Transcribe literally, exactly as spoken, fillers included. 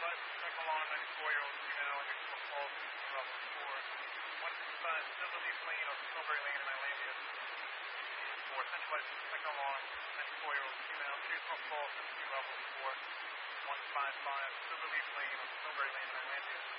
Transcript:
But Central Lawn, ninety-four-year-old female, Hicksville Falls, level four. one fifty-five, Silverleaf Lane or Strawberry Lane in Islandia. For Central License, Central Lawn, ninety-four-year-old female, Hicksville Falls, level four. one fifty-five, Silverleaf Lane or Strawberry Lane in Islandia.